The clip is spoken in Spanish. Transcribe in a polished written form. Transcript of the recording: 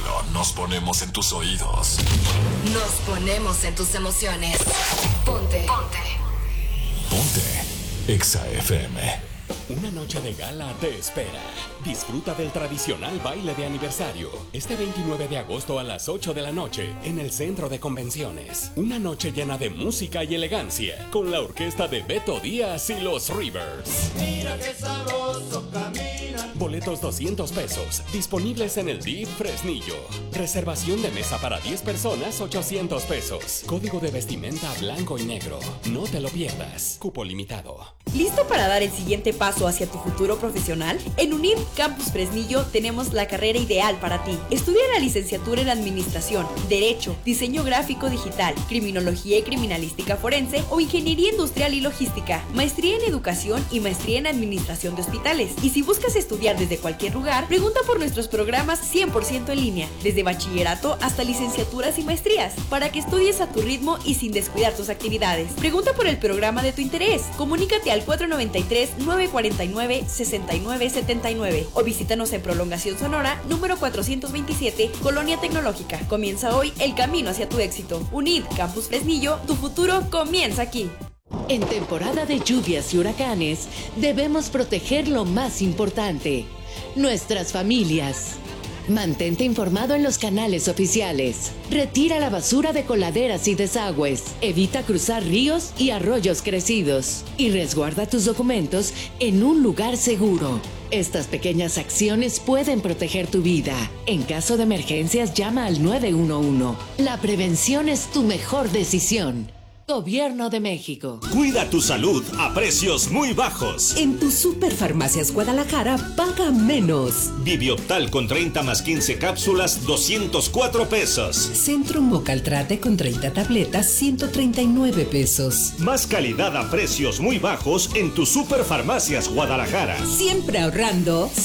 solo nos ponemos en tus oídos. Nos ponemos en tus emociones. Ponte. Exa FM. Una noche de gala te espera. Disfruta del tradicional baile de aniversario este 29 de agosto a las 8 de la noche en el Centro de Convenciones. Una noche llena de música y elegancia con la orquesta de Beto Díaz y los Rivers. Mira qué sabroso camina. Boletos 200 pesos, disponibles en el DIF Fresnillo. Reservación de mesa para 10 personas, 800 pesos. Código de vestimenta blanco y negro. No te lo pierdas. Cupo limitado. ¿Listo para dar el siguiente paso hacia tu futuro profesional? En UNID Campus Fresnillo tenemos la carrera ideal para ti. Estudia la licenciatura en Administración, Derecho, Diseño Gráfico Digital, Criminología y Criminalística Forense o Ingeniería Industrial y Logística, Maestría en Educación y Maestría en Administración de Hospitales. Y si buscas estudiar desde cualquier lugar, pregunta por nuestros programas 100% en línea, desde bachillerato hasta licenciaturas y maestrías, para que estudies a tu ritmo y sin descuidar tus actividades. Pregunta por el programa de tu interés. Comunícate al 493-949-6979 o visítanos en Prolongación Sonora, número 427, Colonia Tecnológica. Comienza hoy el camino hacia tu éxito. UNID Campus Fresnillo, tu futuro comienza aquí. En temporada de lluvias y huracanes, debemos proteger lo más importante, nuestras familias. Mantente informado en los canales oficiales. Retira la basura de coladeras y desagües. Evita cruzar ríos y arroyos crecidos. Y resguarda tus documentos en un lugar seguro. Estas pequeñas acciones pueden proteger tu vida. En caso de emergencias, llama al 911. La prevención es tu mejor decisión. Gobierno de México. Cuida tu salud a precios muy bajos. En tu Superfarmacias Guadalajara, paga menos. Vivioptal con 30 más 15 cápsulas, 204 pesos. Centrum Mocaltrate con 30 tabletas, 139 pesos. Más calidad a precios muy bajos en tu Superfarmacias Guadalajara. Siempre ahorrando,